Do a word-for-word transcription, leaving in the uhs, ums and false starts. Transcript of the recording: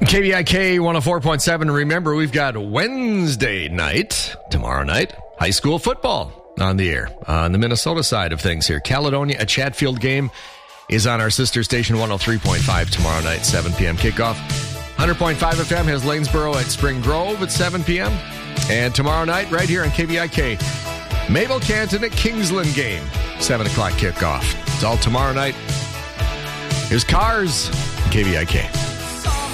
K B I K one oh four point seven. Remember, we've got Wednesday night, tomorrow night, high school football on the air. On the Minnesota side of things here, Caledonia, a Chatfield game is on our sister station one oh three point five tomorrow night, seven p.m. kickoff. one hundred point five F M has Lanesboro at Spring Grove at seven p.m. And tomorrow night, right here on K B I K, Mabel Canton at Kingsland game, seven o'clock kickoff. It's all tomorrow night. Here's Cars, K B I K.